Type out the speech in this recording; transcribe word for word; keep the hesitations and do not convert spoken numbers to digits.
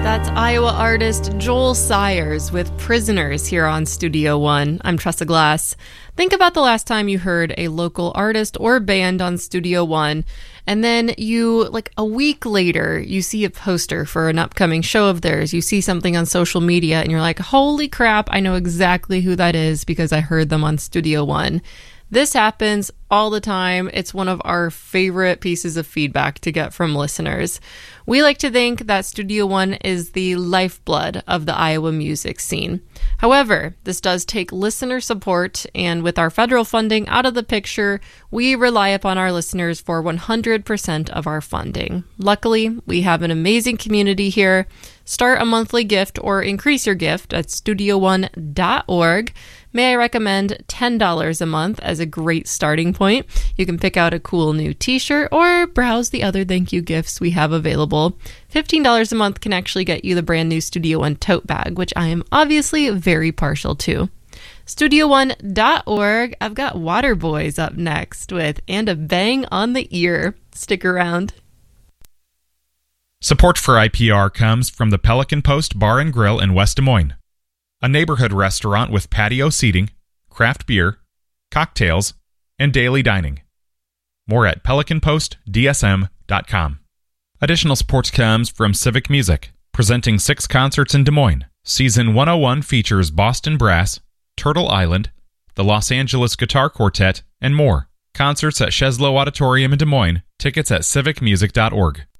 That's Iowa artist Joel Sayers with Prisoners here on Studio One. I'm Tressa Glass. Think about the last time you heard a local artist or band on Studio One, and then you, like a week later, you see a poster for an upcoming show of theirs. You see something on social media, and you're like, holy crap, I know exactly who that is because I heard them on Studio One. This happens all the time. It's one of our favorite pieces of feedback to get from listeners. We like to think that Studio One is the lifeblood of the Iowa music scene. However, this does take listener support, and with our federal funding out of the picture, we rely upon our listeners for one hundred percent of our funding. Luckily, we have an amazing community here. Start a monthly gift or increase your gift at studio one dot org. May I recommend ten dollars a month as a great starting point. You can pick out a cool new t-shirt or browse the other thank you gifts we have available. fifteen dollars a month can actually get you the brand new Studio One tote bag, which I am obviously very partial to. studio one dot org. I've got Waterboys up next with And a Bang on the Ear. Stick around. Support for I P R comes from the Pelican Post Bar and Grill in West Des Moines, a neighborhood restaurant with patio seating, craft beer, cocktails, and daily dining. More at pelican post d s m dot com. Additional support comes from Civic Music, presenting six concerts in Des Moines. Season one oh one features Boston Brass, Turtle Island, the Los Angeles Guitar Quartet, and more. Concerts at Sheslow Auditorium in Des Moines. Tickets at civic music dot org.